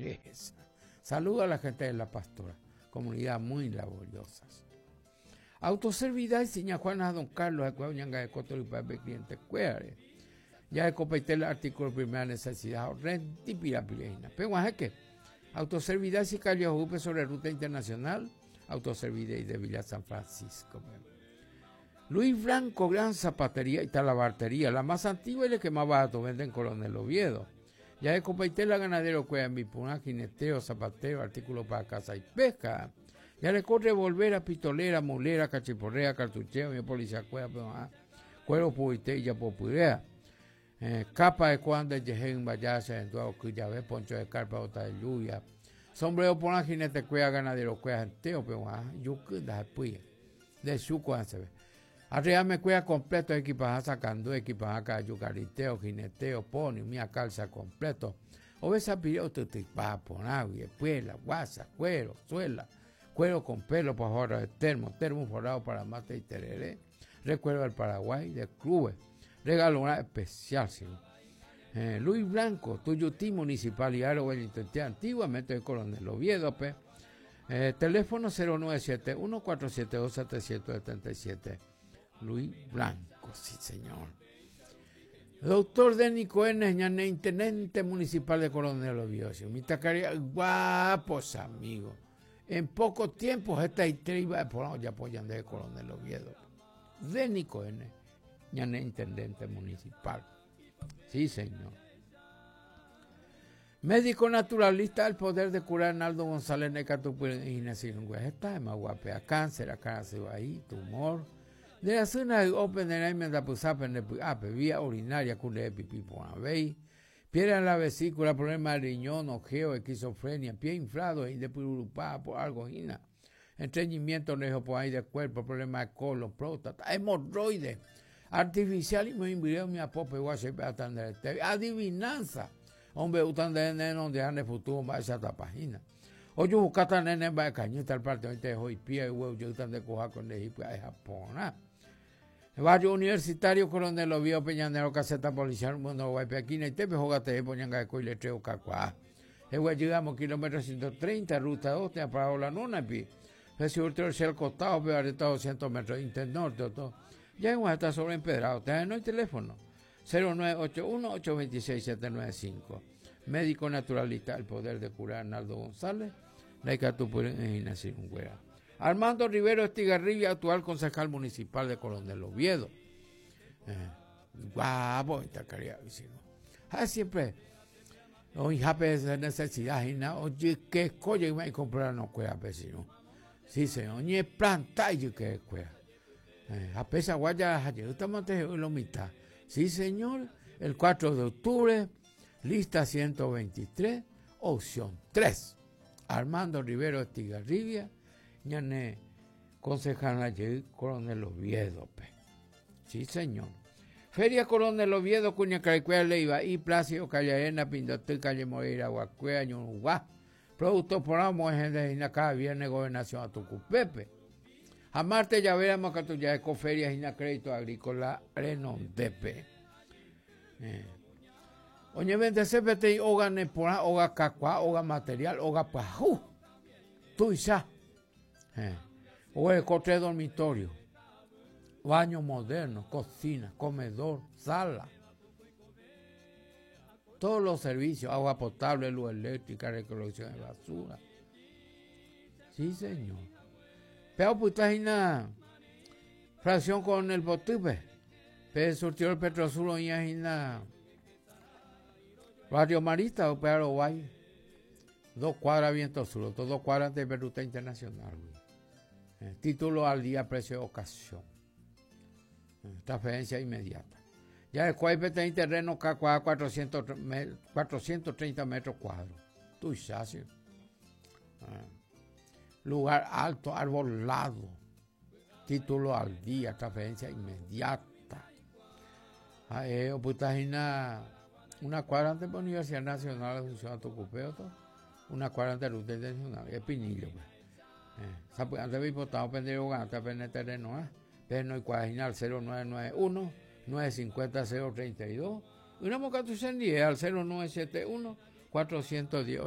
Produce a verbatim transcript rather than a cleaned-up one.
esa. Saludo a la gente de La Pastora, comunidad muy laboriosa. Autoservidad y Siña Juana Don Carlos, de Cuauñanga de Coto y Pepe Cliente Cuere. Ya de copeté el artículo primera necesidad, renta y pirapilina. Pero es que autoservidad y Calio Jupe sobre ruta internacional, autoservidad y de Villa San Francisco. Luis Blanco, gran zapatería y talabartería, la más antigua y la que más barato vende en Coronel Oviedo. Ya de copeté la ganadero Cuea, mi puna, jineteo, zapatero, artículo para caza y pesca. Ya le corre volver pistolera, mulera, cachiporrea, cartucheo, mi policía cueva, cuero puite y ya popurea. Eh, capa de cuando el yejen vaya se entuado que ya ve poncho de carpa bota de lluvia. Sombrero por la jinete cueva, ganadero cueva, enteo, pero ah, yo que da pues de su cueva se ve. Arriba me cueva completo, equipaje sacando, equipaje acá, yucariteo, jineteo, pone, mi calza completo. O ves a piloto, te va por agua, puela, guasa, cuero, suela. Cuero con pelo para ahora de termo, termo forrado para mate y tereré. Recuerdo al Paraguay de clubes. Regalo una especial, sí. Eh, Luis Blanco, Tuyutí Municipal y Aro Wellington, antiguamente de Coronel Oviedo, pe. Eh, teléfono cero nueve siete uno cuatro siete dos siete siete siete siete. Luis Blanco, sí señor. Doctor Dénico Enes, ñane, intendente municipal de Coronel Oviedo. Mi tacaría, guapos amigos. En poco tiempo, esta historia por ya apoyan de Coronel Oviedo. De Nico N, ñane intendente municipal. Sí, señor. Médico naturalista del poder de curar Naldo González Necatupurina Sinungüe. Esta es más guapea. Cáncer, acá se va ahí, tumor. De la zona de Open de la Imenda Pusapen de Ape, vía urinaria, cule de pipí por avei. Piedra en la vesícula, problema de riñón, ojeo, esquizofrenia, pie inflado, indepurupá por algojina, estreñimiento neopoái de cuerpo, problema de colon, próstata, hemorroides, artificial y muy invireo mi apope, guachepe, atandere, adivinanza, hombre, utan de nene, donde ande futuro, va a esa página. Oye, buscata nene, va a cañita al parte, hoy te dejo y pie, huevo, yo utan de coja con el Egipto, de Japón, ¿ah? Barrio Universitario, Coronel Oviedo, Peñanero, Caseta Policial, Mundo Guaypequina y Tepe, Jogate, Poñanga de Coiletreo, Cacuá. Luego llegamos kilómetro ciento treinta, ruta dos, te ha parado la nona, pi. Recibe el costado, pero ahorita doscientos metros, internorte, todo. Ya hemos estado sobre empedrado, te no hay teléfono. cero nueve ocho uno ocho dos seis siete nueve cinco. Médico naturalista, el poder de curar, Arnaldo González, la Icatupurina en Ignacio Hungüera. Armando Rivero Estigarribia, actual concejal municipal de Coronel Oviedo. Eh, guapo, esta caridad, vecino. Ah, siempre, hoy jape de necesidad, y nada, oye, que escoge y me comprar no cueva, vecino. Sí, señor, ni planta y que escuela. A pesar guaya, ayer estamos en la mitad. Sí, señor, el cuatro de octubre, lista ciento veintitrés, opción tres. Armando Rivero Estigarribia, ñane concejal ayer, Coronel Oviedo, pe. Sí, señor. Feria Coronel Oviedo, Cuña Caricuea, Leiva, y Plácido, Calle Arena, Pindotel, Calle Moreira, Guacuea, Ñuruguá. Producto por amo, gente de cada viernes, gobernación a Tucupepe. A Marte ya veremos que tú ya es Feria, y crédito agrícola, Renondepe. Eh. Oye, vende C P T, Oga Nepora, Oga Cacuá, Oga Material, Oga Pajú. Tú y ya. Eh. O el coche dormitorio, baño moderno, cocina, comedor, sala, todos los servicios, agua potable, luz eléctrica, recolección de basura. Sí, señor. Pero pues hay una fracción con el botupe, pero surtió el Petrosur y hay una Radio Marista o Pedro Guay, dos cuadras viento sur, dos cuadras de ruta internacional. Eh, título al día, precio de ocasión. Eh, transferencia inmediata. Ya el Cuaype tiene terreno Cacuá cuatrocientos treinta metros cuadrados. Tú sabes. Eh, lugar alto, arbolado. Título al día, transferencia inmediata. Ah, eh, una, una cuadra ante la Universidad Nacional de Función de Tocupeo, una cuadra ante la Ruta Internacional, es Pinillo, pues. Eh, antes de hipotado pendejo antes de terreno, ¿eh? Perno y cuadrinal cero nueve nueve uno nueve cinco cero cero tres dos. Una moca tu al cero nueve siete uno cuatro uno cero